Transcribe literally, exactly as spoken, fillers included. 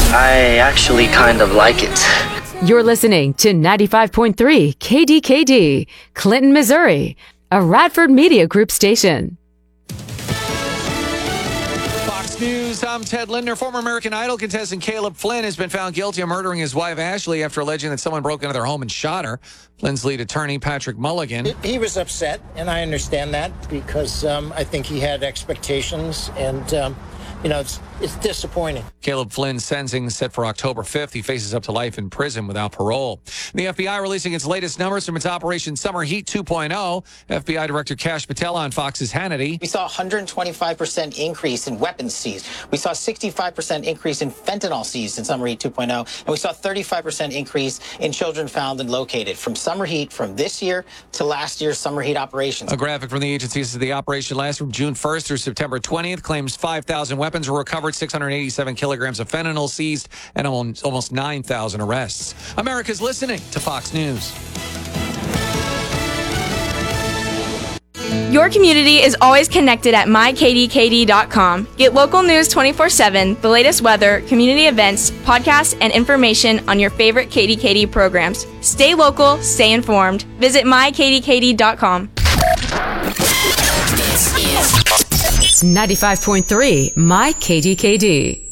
I actually kind of like it. You're listening to ninety-five point three K D K D, Clinton, Missouri, a Radford Media Group station. Fox News, I'm Ted Lindner. Former American Idol contestant Caleb Flynn has been found guilty of murdering his wife Ashley after alleging that someone broke into their home and shot her. Flynn's lead attorney, Patrick Mulligan. He was upset, and I understand that because um, I think he had expectations, and um, you know, it's, it's disappointing. Caleb Flynn's sentencing is set for October fifth. He faces up to life in prison without parole. The F B I releasing its latest numbers from its Operation Summer Heat two point oh. F B I Director Kash Patel on Fox's Hannity. We saw a one hundred twenty-five percent increase in weapons seized. We saw a sixty-five percent increase in fentanyl seized in Summer Heat two point oh. And we saw a thirty-five percent increase in children found and located from Summer Heat from this year to last year's Summer Heat operations. A graphic from the agency says the operation lasts from June first through September twentieth, claims five thousand weapons were recovered, six hundred eighty-seven kilograms of fentanyl seized, and almost nine thousand arrests. America's listening to Fox News. Your community is always connected at my K D K D dot com. Get local news twenty-four seven, the latest weather, community events, podcasts, and information on your favorite K D K D programs. Stay local, stay informed. Visit my K D K D dot com. ninety-five point three My K D K D.